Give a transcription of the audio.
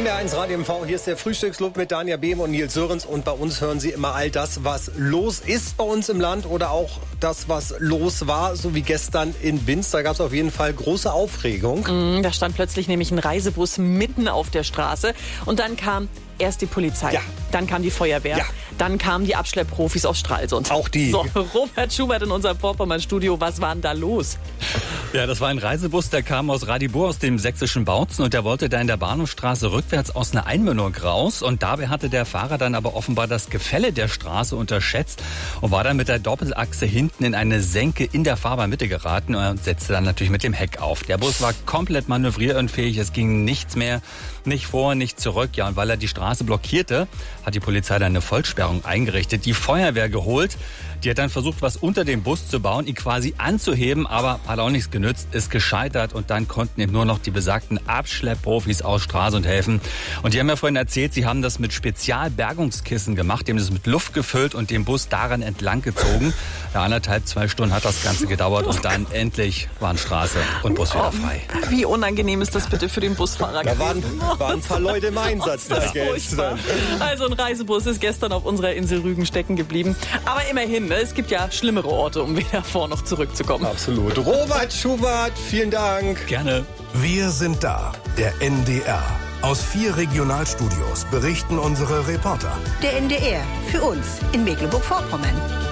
NDR1 Radio MV, hier ist der Frühstücksclub mit Dania Behm und Nils Sörens. Und bei uns hören Sie immer all das, was los ist bei uns im Land oder auch das, was los war, so wie gestern in Binz. Da gab es auf jeden Fall große Aufregung. Da stand plötzlich nämlich ein Reisebus mitten auf der Straße und dann kam erst die Polizei, dann kam die Feuerwehr, dann kamen die Abschleppprofis aus Stralsund. Auch die. So, Robert Schubert in unserem Vorpommern-Studio, was war denn da los? Ja, das war ein Reisebus, der kam aus Radibor, aus dem sächsischen Bautzen, und der wollte da in der Bahnhofstraße rückwärts aus einer Einmündung raus. Und dabei hatte der Fahrer dann aber offenbar das Gefälle der Straße unterschätzt und war dann mit der Doppelachse hinten in eine Senke in der Fahrbahnmitte geraten und setzte dann natürlich mit dem Heck auf. Der Bus war komplett manövrierunfähig, es ging nichts mehr, nicht vor, nicht zurück. Ja, und weil er die Straße blockierte, hat die Polizei dann eine Vollsperrung eingerichtet, die Feuerwehr geholt. Die hat dann versucht, was unter dem Bus zu bauen, ihn quasi anzuheben, aber hat auch nichts genützt, ist gescheitert, und dann konnten ihm nur noch die besagten Abschleppprofis aus Stralsund helfen. Und die haben ja vorhin erzählt, sie haben das mit Spezialbergungskissen gemacht, die haben das mit Luft gefüllt und den Bus daran entlang gezogen. Ja, 1,5-2 Stunden hat das Ganze gedauert und dann endlich waren Straße und Bus wieder frei. Wie unangenehm ist das bitte für den Busfahrer Da gewesen? waren ein paar Leute im Einsatz da gestern. Also ein Reisebus ist gestern auf unserer Insel Rügen stecken geblieben. Aber immerhin, ne? Es gibt ja schlimmere Orte, um weder vor noch zurückzukommen. Absolut. Robert Schubert, vielen Dank. Gerne. Wir sind da, der NDR. Aus 4 Regionalstudios berichten unsere Reporter. Der NDR, für uns in Mecklenburg-Vorpommern.